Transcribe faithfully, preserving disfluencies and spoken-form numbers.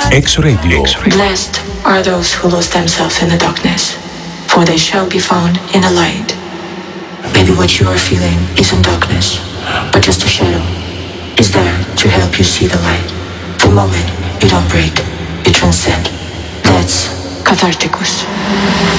X-Radio. Blessed are those who lose themselves in the darkness, for they shall be found in the light. Maybe what you are feeling isn't darkness, but just a shadow is there to help you see the light. The moment you don't break, you transcend. That's Catharticus.